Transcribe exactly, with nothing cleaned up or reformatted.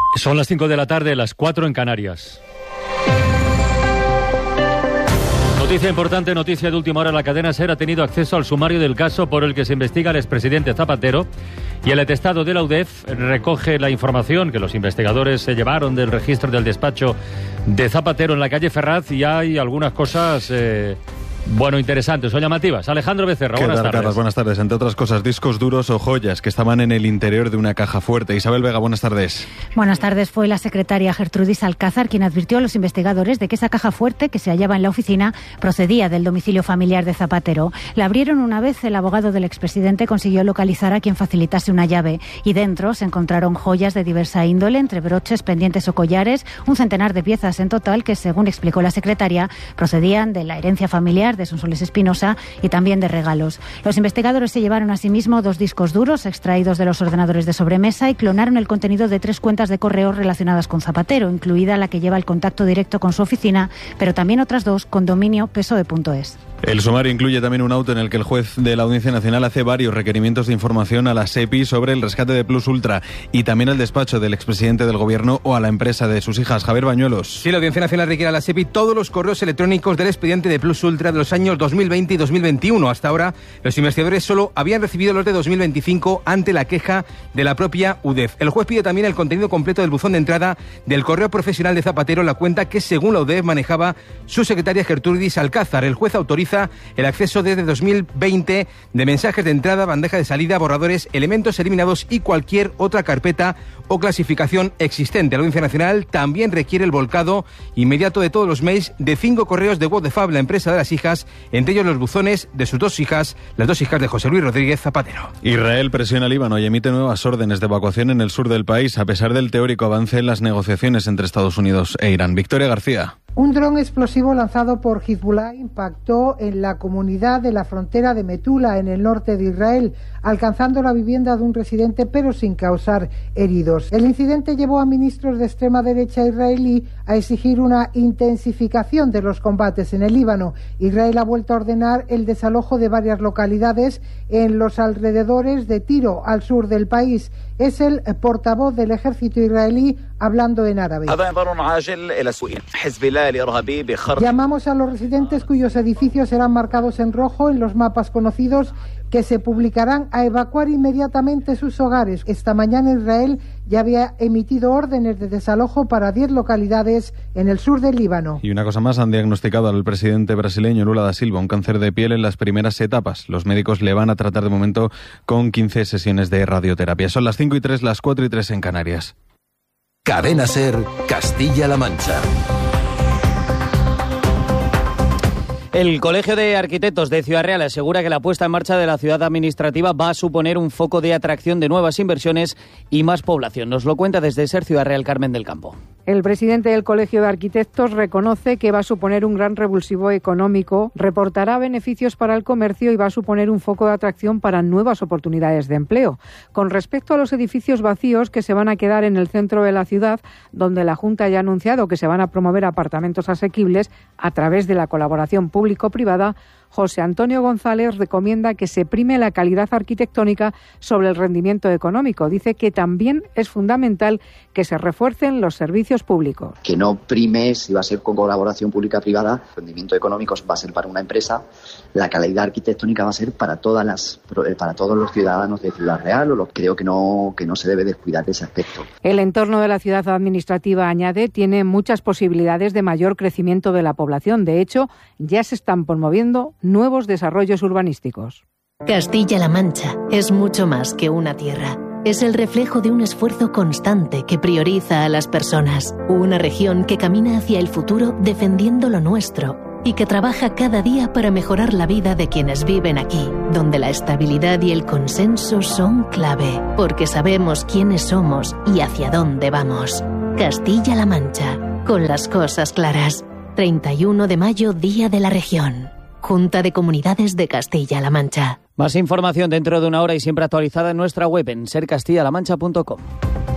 Son las cinco de la tarde, las cuatro en Canarias. Noticia importante, noticia de última hora. La cadena SER ha tenido acceso al sumario del caso por el que se investiga al expresidente Zapatero, y el atestado de la U D E F recoge la información que los investigadores se llevaron del registro del despacho de Zapatero en la calle Ferraz, y hay algunas cosas... Eh, Bueno, interesantes o llamativas. Alejandro Becerra, ¿Qué buenas tal, tardes. Carlos? Buenas tardes. Entre otras cosas, discos duros o joyas que estaban en el interior de una caja fuerte. Isabel Vega, buenas tardes. Buenas tardes. Fue la secretaria Gertrudis Alcázar quien advirtió a los investigadores de que esa caja fuerte que se hallaba en la oficina procedía del domicilio familiar de Zapatero. La abrieron una vez, el abogado del expresidente consiguió localizar a quien facilitase una llave, y dentro se encontraron joyas de diversa índole, entre broches, pendientes o collares, un centenar de piezas en total que, según explicó la secretaria, procedían de la herencia familiar de Sonsoles Espinosa y también de regalos. Los investigadores se llevaron asimismo dos discos duros extraídos de los ordenadores de sobremesa y clonaron el contenido de tres cuentas de correo relacionadas con Zapatero, incluida la que lleva el contacto directo con su oficina, pero también otras dos con dominio P S O E punto es. El sumario incluye también un auto en el que el juez de la Audiencia Nacional hace varios requerimientos de información a la SEPI sobre el rescate de Plus Ultra, y también al despacho del expresidente del Gobierno o a la empresa de sus hijas. Javier Bañuelos. Sí, la Audiencia Nacional requiere a la SEPI todos los correos electrónicos del expediente de Plus Ultra de los años dos mil veinte y dos mil veintiuno. Hasta ahora, los investigadores solo habían recibido los de dos mil veinticinco ante la queja de la propia U D E F. El juez pide también el contenido completo del buzón de entrada del correo profesional de Zapatero, la cuenta que, según la U D E F, manejaba su secretaria Gertrudis Alcázar. El juez autoriza el acceso desde dos mil veinte de mensajes de entrada, bandeja de salida, borradores, elementos eliminados y cualquier otra carpeta o clasificación existente. La Audiencia Nacional también requiere el volcado inmediato de todos los mails de cinco correos de WhatsApp, la empresa de las hijas, entre ellos los buzones de sus dos hijas, las dos hijas de José Luis Rodríguez Zapatero. Israel presiona al Líbano y emite nuevas órdenes de evacuación en el sur del país, a pesar del teórico avance en las negociaciones entre Estados Unidos e Irán. Victoria García. Un dron explosivo lanzado por Hezbollah impactó en la comunidad de la frontera de Metula, en el norte de Israel, alcanzando la vivienda de un residente, pero sin causar heridos. El incidente llevó a ministros de extrema derecha israelí a exigir una intensificación de los combates en el Líbano. Israel ha vuelto a ordenar el desalojo de varias localidades en los alrededores de Tiro, al sur del país. Es el portavoz del ejército israelí hablando en árabe. Llamamos a los residentes cuyos edificios serán marcados en rojo en los mapas conocidos, que se publicarán, a evacuar inmediatamente sus hogares. Esta mañana Israel ya había emitido órdenes de desalojo para diez localidades en el sur del Líbano. Y una cosa más, han diagnosticado al presidente brasileño Lula da Silva un cáncer de piel en las primeras etapas. Los médicos le van a tratar de momento con quince sesiones de radioterapia. Son las cinco y tres, las cuatro y tres en Canarias. Cadena SER, Castilla-La Mancha. El Colegio de Arquitectos de Ciudad Real asegura que la puesta en marcha de la ciudad administrativa va a suponer un foco de atracción de nuevas inversiones y más población. Nos lo cuenta desde SER Ciudad Real Carmen del Campo. El presidente del Colegio de Arquitectos reconoce que va a suponer un gran revulsivo económico, reportará beneficios para el comercio y va a suponer un foco de atracción para nuevas oportunidades de empleo. Con respecto a los edificios vacíos que se van a quedar en el centro de la ciudad, donde la Junta ya ha anunciado que se van a promover apartamentos asequibles a través de la colaboración público-privada, José Antonio González recomienda que se prime la calidad arquitectónica sobre el rendimiento económico. Dice que también es fundamental que se refuercen los servicios públicos. Que no prime si va a ser con colaboración pública-privada, el rendimiento económico va a ser para una empresa, la calidad arquitectónica va a ser para todas las, para todos los ciudadanos de Ciudad Real, o lo creo que no, que no se debe descuidar de ese aspecto. El entorno de la ciudad administrativa, añade, tiene muchas posibilidades de mayor crecimiento de la población. De hecho, ya se están promoviendo nuevos desarrollos urbanísticos. Castilla-La Mancha es mucho más que una tierra. Es el reflejo de un esfuerzo constante que prioriza a las personas. Una región que camina hacia el futuro defendiendo lo nuestro y que trabaja cada día para mejorar la vida de quienes viven aquí, donde la estabilidad y el consenso son clave, porque sabemos quiénes somos y hacia dónde vamos. Castilla-La Mancha, con las cosas claras. treinta y uno de mayo, Día de la Región. Junta de Comunidades de Castilla-La Mancha. Más información dentro de una hora y siempre actualizada en nuestra web en ser castilla la mancha punto com.